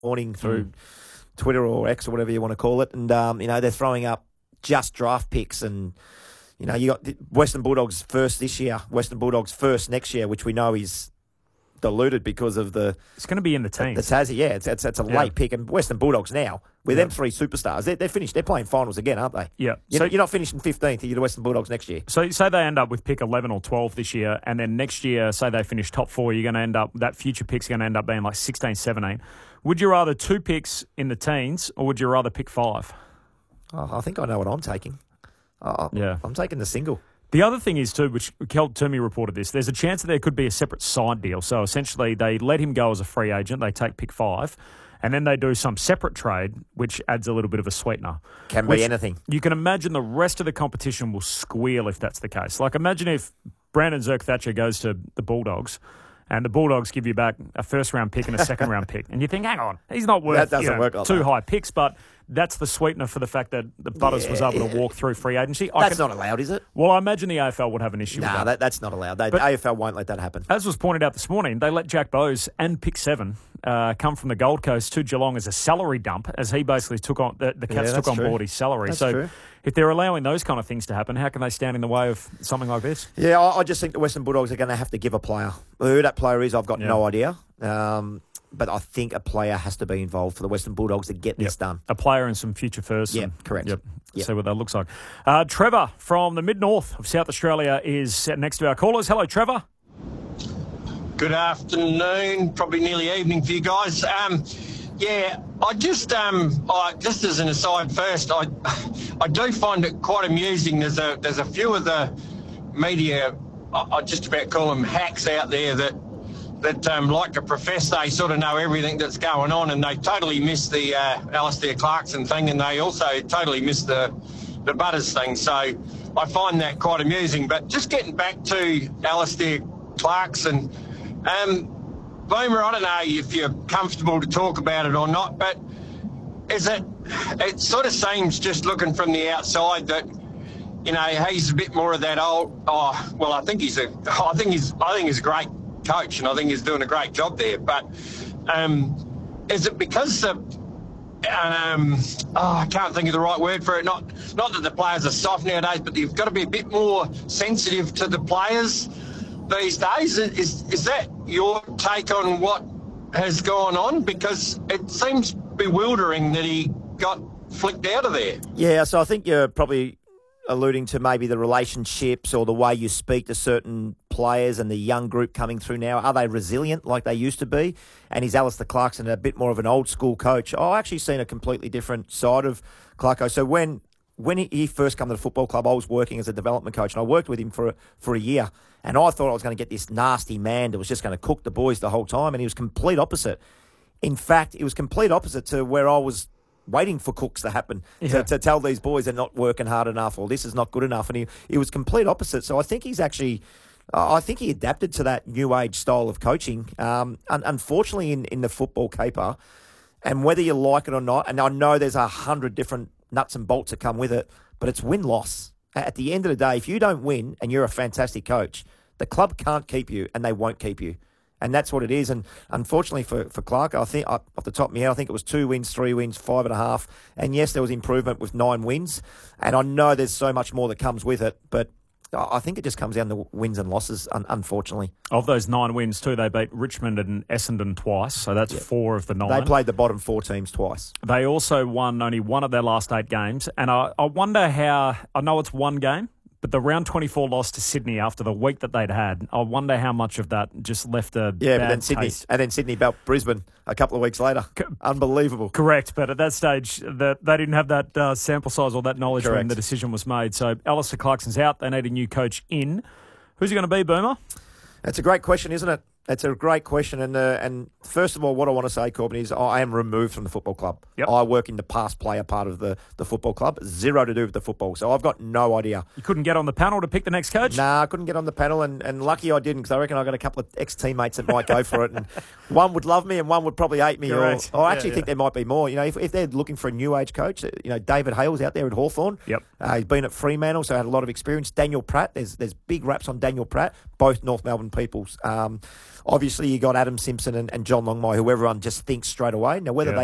morning through Twitter or X or whatever you want to call it, and they're throwing up just draft picks, and you got Western Bulldogs first this year, Western Bulldogs first next year, which we know is diluted because of It's going to be in the teams. The Tassie, yeah, it's a late pick, and Western Bulldogs now with them three superstars, they're finished. They're playing finals again, aren't they? Yeah. You're not finishing 15th. You're the Western Bulldogs next year. So say they end up with pick 11 or 12 this year, and then next year, say they finish top 4, you're going to end up, that future pick's going to end up being like 16, 17. Would you rather 2 picks in the teens, or would you rather pick 5? Oh, I think I know what I'm taking. I'm taking the single. The other thing is, too, which Kel Toomey reported this, there's a chance that there could be a separate side deal. So essentially, they let him go as a free agent, they take pick 5, and then they do some separate trade, which adds a little bit of a sweetener. Can be anything. You can imagine the rest of the competition will squeal if that's the case. Like, imagine if Brandon Zerk-Thatcher goes to the Bulldogs, and the Bulldogs give you back a first-round pick and a second-round pick. And you think, hang on, he's not worth two high picks, but that's the sweetener for the fact that the Butters was able to walk through free agency. That's not allowed, is it? Well, I imagine the AFL would have an issue with that. No, that's not allowed. The AFL won't let that happen. As was pointed out this morning, they let Jack Bowes and pick 7 come from the Gold Coast to Geelong as a salary dump, as he basically took on the Cats took on board his salary. That's true. If they're allowing those kind of things to happen, how can they stand in the way of something like this? Yeah, I just think the Western Bulldogs are going to have to give a player. Who that player is, I've got no idea. But I think a player has to be involved for the Western Bulldogs to get this done. A player and some future firsts. Yeah, correct. Yep. See what that looks like. Trevor from the mid-north of South Australia is next to our callers. Hello, Trevor. Good afternoon, probably nearly evening for you guys. I just as an aside first, I do find it quite amusing. There's a few of the media, I just about call them hacks out there that like to profess they sort of know everything that's going on, and they totally miss the Alistair Clarkson thing, and they also totally miss the Butters thing. So I find that quite amusing. But just getting back to Alistair Clarkson, Boomer, I don't know if you're comfortable to talk about it or not, but it sort of seems, just looking from the outside, that he's a bit more of that old. I think he's a great coach, and I think he's doing a great job there. But is it because I can't think of the right word for it. Not that the players are soft nowadays, but you've got to be a bit more sensitive to the players these days. Is that your take on what has gone on? Because it seems bewildering that he got flicked out of there. Yeah, so I think you're probably alluding to maybe the relationships or the way you speak to certain players and the young group coming through now. Are they resilient like they used to be? And is Alistair Clarkson a bit more of an old school coach? I've actually seen a completely different side of Clarko. So when he first came to the football club, I was working as a development coach, and I worked with him for a year. And I thought I was going to get this nasty man that was just going to cook the boys the whole time, and he was complete opposite. In fact, it was complete opposite to where I was waiting for cooks to happen, to tell these boys they're not working hard enough, or this is not good enough. And he was complete opposite. So I think he's actually, I think he adapted to that new age style of coaching. Unfortunately, in the football caper, and whether you like it or not, and I know there's 100 different nuts and bolts that come with it, but it's win-loss. At the end of the day, if you don't win and you're a fantastic coach, the club can't keep you, and they won't keep you. And that's what it is. And unfortunately for Clark, I think off the top of my head, I think it was 2 wins, 3 wins, 5.5. And yes, there was improvement with 9 wins. And I know there's so much more that comes with it, but I think it just comes down to wins and losses, unfortunately. Of those 9 wins too, they beat Richmond and Essendon twice, so that's 4 of the 9. They played the bottom 4 teams twice. They also won only 1 of their last 8 games, and I wonder how, I know it's 1 game, but the round 24 loss to Sydney after the week that they'd had, I wonder how much of that just left a bad taste. And then Sydney beat Brisbane a couple of weeks later. Unbelievable. Correct, but at that stage, they didn't have that sample size or that knowledge when the decision was made. So Alistair Clarkson's out. They need a new coach in. Who's he going to be, Boomer? That's a great question, isn't it? It's a great question. And first of all, what I want to say, Corbin, is I am removed from the football club. Yep. I work in the past player part of the football club. 0 to do with the football. So I've got no idea. You couldn't get on the panel to pick the next coach? Nah, I couldn't get on the panel. And lucky I didn't, because I reckon I got a couple of ex-teammates that might go for it. And one would love me and one would probably hate me. Correct. Or I actually think there might be more. If they're looking for a new age coach, David Hale's out there at Hawthorn. Yep. He's been at Fremantle, so had a lot of experience. Daniel Pratt, there's big raps on Daniel Pratt, both North Melbourne peoples. obviously you got Adam Simpson and John Longmire, who everyone just thinks straight away. Now, whether Yeah. they